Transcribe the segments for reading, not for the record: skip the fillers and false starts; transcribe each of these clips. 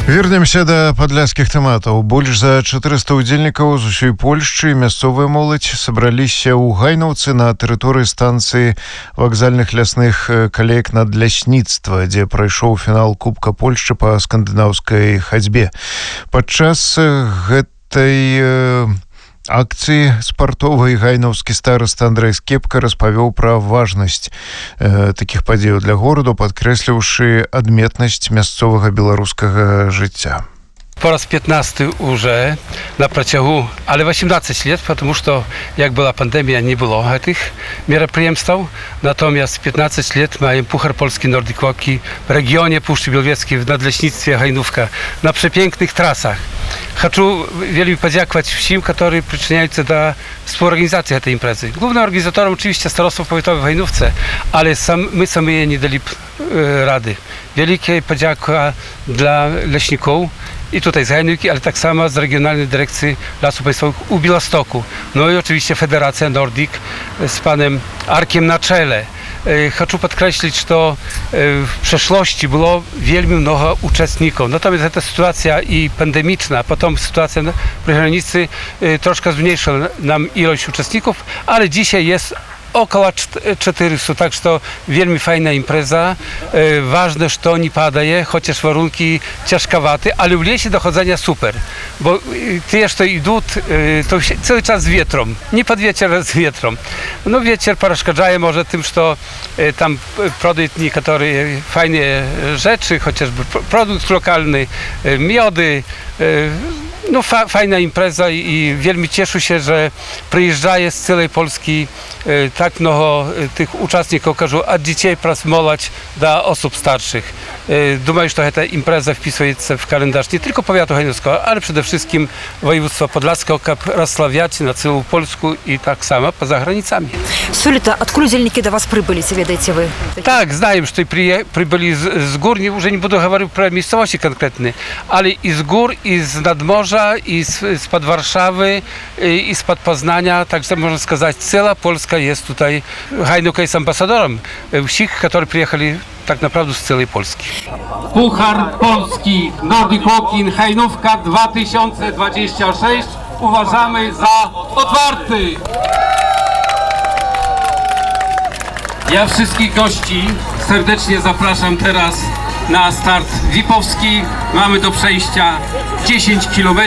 Вернемся да падляцкіх тэматаў. Больш за 400 удзельнікаў з усёй Польшчы і мясцовая моладзь сабраліся ў Гайнаўцы на тэрыторыі станцыі вакзальных лясных калеек надлясніцтва, дзе прайшоў фінал Кубка Польшчы па скандынаўскай хадзьбе. Падчас гэтай акцыі спартовай гайнаўскі стараста Андрэй Скепка распавёў пра важнасць такіх падзеяў для гораду, падкрэсліўшы адметнасць мясцовага беларускага жыцця. По раз 15 уже на протягу, але 18 лет, потому что, як была пандемия, не было этих мероприемств. Натомість 15 лет маем Puchar Polski Nordic Walki w regionie Puszczy Białowieskiej w Nadleśnictwie Hajnówka na przepięknych trasach. Хочу wielu podziękować wszystkim, którzy przyczyniają się do współorganizacji tej imprezy. Głównym organizatorem oczywiście Starostwo Powiatowe w Hajnówce, ale my sami nie dali rady. Wielkie podziękowania dla leśników i tutaj z Hajnówki, ale tak samo z Regionalnej Dyrekcji Lasów Państwowych u Białegostoku. No i oczywiście Federacja Nordic z panem Arkiem na czele. Хочу podkreślić, że w przeszłości było wielu mnogo uczestników. Natomiast ta sytuacja i pandemiczna, potem sytuacja przy granicy troszkę zmniejszyła nam ilość uczestników, ale dzisiaj jest około 400, tak że to wielmi fajna impreza. Ważne, że to nie padaje, chociaż warunki ciężkowate, ale w lesie dochodzenia super, bo też to idą to cały czas z wietrą, nie pod wieczór, ale z wietrą. No wieczór przeszkadza może tym, że tam produkt niektóre fajne rzeczy, chociażby produkt lokalny, miody. No fajna impreza i wielmi cieszę się, że przyjeżdżaje z całej Polski tak mnogo tych uczestników, od dzieci przez młodzież do osób starszych. Думаю, że ta impreza wpisuje się w kalendarz nie tylko powiatu hajnowskiego, ale przede wszystkim województwa podlaskiego, jak rozsławiać na całą Polskę i tak samo poza granicami. Соліта, откуда удзельники до вас прибыли, ведаете вы? Так, знаем, что прибыли с gór, уже не буду говорить про miejscowości конкретные, ale i z gór, i z nadmorza, i spod Warszawy, i spod Poznania, także można сказать, cała Polska jest tutaj, Hajnówka jest ambasadorem wszystkich, którzy przyjechali tak naprawdę z całej Polski. Puchar Polski Nordic Walking Hajnówka 2026 uważamy za otwarty. Ja wszystkich gości serdecznie zapraszam teraz na start VIP-owski. Mamy do przejścia 10 km.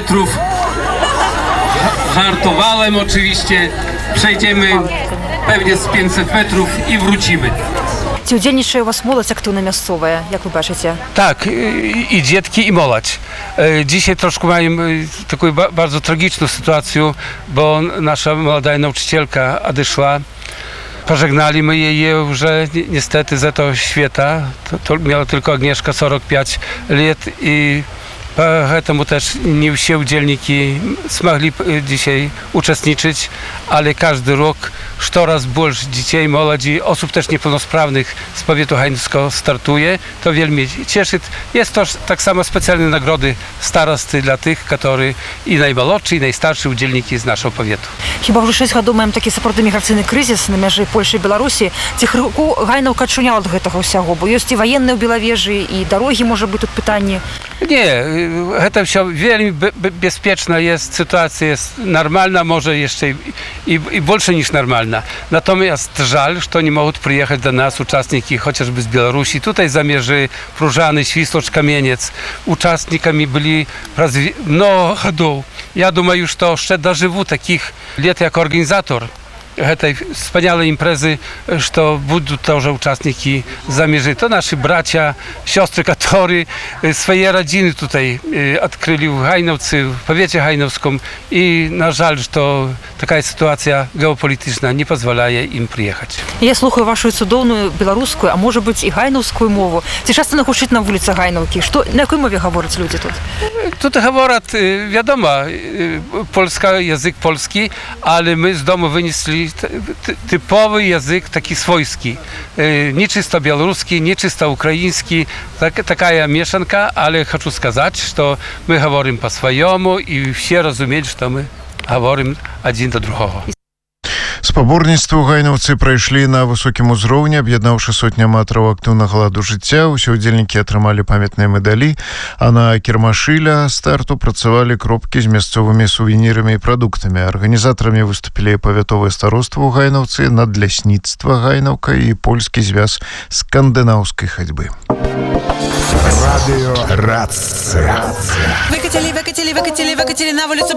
Żartowałem oczywiście. Przejdziemy pewnie z 500 metrów i wrócimy. Ці удзельнічае у вас моладзь актыўна мясцовая, як вы бачыце? Tak, i dzieci, i młodzież. Dzisiaj troszkę mamy taką bardzo tragiczną sytuację, bo nasza młoda nauczycielka odeszła. Pożegnali my jej, że niestety z tego świata. To miała tylko Agnieszka 45 lat i поэтому też nie все udzielniki mogli dzisiaj uczestniczyć, ale każdy rok 100 razy больше dzieci, młodzi, osób też niepełnosprawnych z powiatu hajnowskiego startuje. To wielmi cieszy. Jest to tak samo specjalne nagrody starosty dla tych, którzy i najmłodsi, i najstarsi udzielniki z naszego powiatu. Chyba już 6 lat mamy taki сапраўды міграцыйны крызіс на мяжы Польшчы і Беларусі. Ці крыху Гайнаўка адчуняла ад гэтага ўсяго, бо ёсць і ваенныя ў Белавежы, і дарогі, можа быць, тут пытанне. Nie, to все wielmi bezpieczna jest, sytuacja jest normalna, może jeszcze i больше niż normalna. Natomiast żal, że nie mogą przyjechać do nas uczestniki chociażby z Białorusi. Tutaj zamierzy Próżany, Świstocz, Kamieniec. Uczestnikami byli mnogo lat. Ja думаю, że to jeszcze dożywu takich lat jako organizator tej wspaniałej imprezy, że będą też uczestniki zamierzyli. To nasi bracia, siostry, którzy swoje rodziny tutaj odkryli w Hajnówce, w powiecie hajnowskim i na żal, że to taka sytuacja geopolityczna nie pozwala im przyjechać. Я слухаю вашу цудоўную беларускую, а можа быць і гайнаўскую мову. Ці часта нагучыць на вуліцах Гайнаўкі? На якой мове гавораць людзі тут? Тут говорят, wiadomo, polska, język polski, ale my z domu wynieśli typowy język taki swojski. Nie czysto białoruski, nie czysto ukraiński, taka mieszanka, ale chcę сказать, że my mówimy po swojemu i wszyscy rozumieć, że my mówimy jeden do drugiego. Спаборніцтвы гайнаўцы прайшлі на высокім узроўні, аб'яднаўшы сотні аматараў актыўнага ладу жыцця. Усе ўдзельнікі атрымалі памятныя медалі, а на кірмашы ля старту працавалі кропкі з мясцовымі сувенірамі і прадуктамі. Арганізатарамі выступілі павятовае староства ў гайнаўцы, надлясніцтва Гайнаўка і польскі звяз скандынаўскай хадьбы. Радио Рация. Выкатили на улицу